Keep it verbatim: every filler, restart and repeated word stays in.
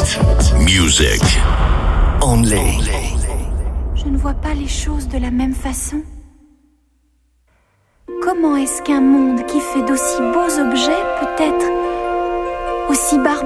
Hit music only. Je ne vois pas les choses de la même façon. Comment est-ce qu'un monde qui fait d'aussi beaux objets peut être aussi barbare ?